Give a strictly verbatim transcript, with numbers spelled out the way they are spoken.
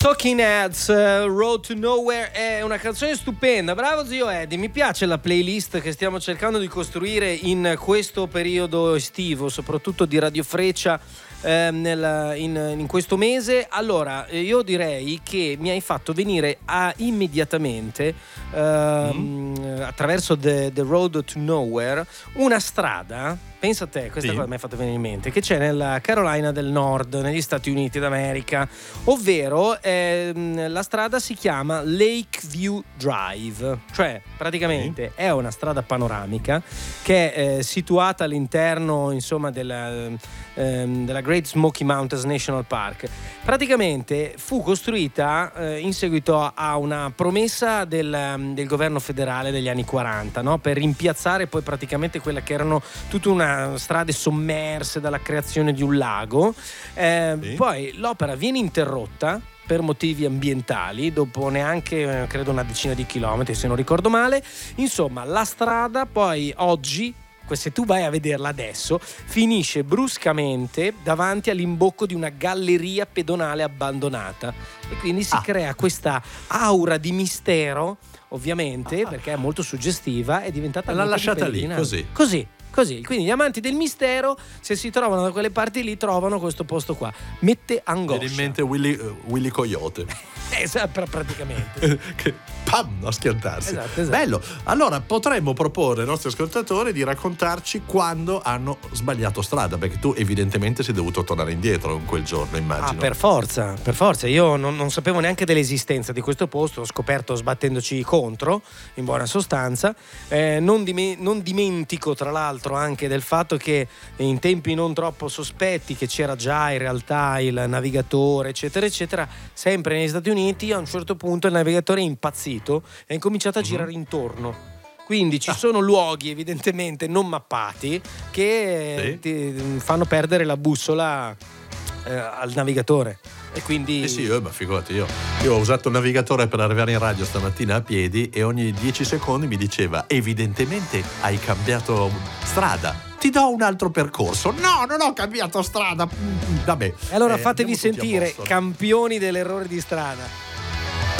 Talking Heads, uh, Road to Nowhere è una canzone stupenda. Bravo zio Eddie, mi piace la playlist che stiamo cercando di costruire in questo periodo estivo, soprattutto di Radio Freccia. Eh, nel, in, in questo mese. Allora io direi che mi hai fatto venire a immediatamente eh, mm. attraverso the, the Road to Nowhere una strada, pensa a te, questa sì. cosa mi hai fatto venire in mente, che c'è nella Carolina del Nord, negli Stati Uniti d'America, ovvero eh, la strada si chiama Lakeview Drive, cioè praticamente sì. è una strada panoramica che è eh, situata all'interno insomma della, ehm, della Great Smoky Mountains National Park. Praticamente fu costruita eh, in seguito a una promessa del, del governo federale degli anni quaranta, no? Per rimpiazzare poi praticamente quella che erano tutta una strade sommerse dalla creazione di un lago. Eh, sì. Poi l'opera viene interrotta per motivi ambientali dopo neanche credo una decina di chilometri, se non ricordo male. Insomma, la strada poi oggi, se tu vai a vederla adesso, finisce bruscamente davanti all'imbocco di una galleria pedonale abbandonata e quindi si ah. crea questa aura di mistero, ovviamente, ah. perché è molto suggestiva. È diventata l'ha lasciata lì così così Così, quindi gli amanti del mistero, se si trovano da quelle parti lì, trovano questo posto qua. Mette angoscia. Viene in mente Willy, uh, Willy Coyote. Esatto, praticamente. Che pam, a schiantarsi. Esatto, esatto. Bello. Allora potremmo proporre ai nostri ascoltatori di raccontarci quando hanno sbagliato strada, perché tu evidentemente sei dovuto tornare indietro in quel giorno, immagino. Ah, per forza, per forza. Io non, non sapevo neanche dell'esistenza di questo posto, l'ho scoperto sbattendoci contro, in buona sostanza. Eh, non, dime- non dimentico, tra l'altro, anche del fatto che in tempi non troppo sospetti, che c'era già in realtà il navigatore eccetera eccetera, sempre negli Stati Uniti a un certo punto il navigatore è impazzito e ha incominciato a girare uh-huh. intorno. Quindi ci ah. sono luoghi evidentemente non mappati che sì. ti fanno perdere la bussola eh, al navigatore. E quindi eh sì, eh, ma figurati, io io ho usato il navigatore per arrivare in radio stamattina a piedi e ogni dieci secondi mi diceva evidentemente hai cambiato strada, ti do un altro percorso. No, non ho cambiato strada. Vabbè. E allora eh, fatevi sentire campioni dell'errore di strada.